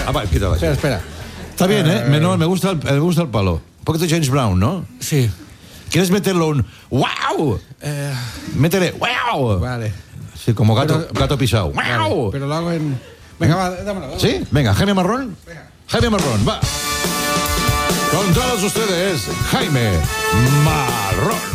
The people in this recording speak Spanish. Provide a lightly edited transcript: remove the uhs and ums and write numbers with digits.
Ah, va, quítala. Espera. Está bien, ¿eh? Me gusta el palo. Un poquito James Brown, ¿no? Sí. ¿Quieres meterlo un wow? Métele wow. Vale. Sí, como gato pisado. Wow. Vale, pero lo hago en... Venga, va, dámelo. ¿Sí? Venga, Jaime Marrón. Venga. Jaime Marrón, va. Con todos ustedes, Jaime Marrón.